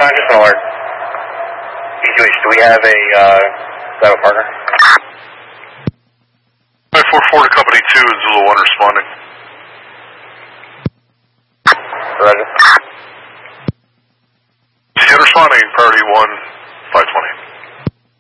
just an alert. EQH, do we have a partner? 544 to Company 2 and Zulu 1 responding. Roger. CN responding, priority 1, 520.